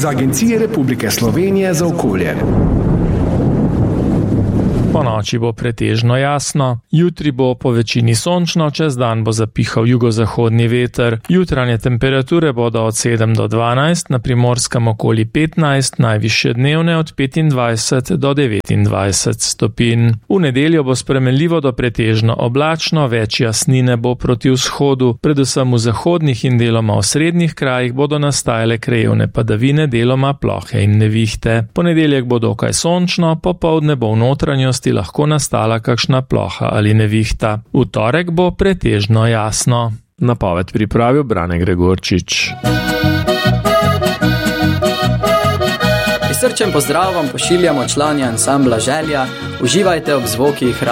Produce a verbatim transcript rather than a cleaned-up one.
z Agencije Republike Slovenije za okolje. Ponoči bo pretežno jasno, jutri bo po večini sončno, čez dan bo zapihal jugozahodni veter. Jutranje temperature bodo od sedem do dvanajst, na Primorskem okoli petnajst, najvišje dnevne od petindvajset do devetindvajset stopinj. V nedeljo bo spremenljivo do pretežno oblačno, več jasnine bo proti vzhodu, predvsem v zahodnih in deloma v srednjih krajih bodo nastajale krajevne padavine, deloma plohe in nevihte. Ponedeljek bo dokaj sončno, popoldne bo v notranjosti lahko nastala kakšna ploha ali nevihta. V torek bo pretežno jasno. Napoved pripravil Brane Gregorčič. Prisrčen pozdrav vam pošiljamo člani ansambla Želja. Uživajte ob zvokih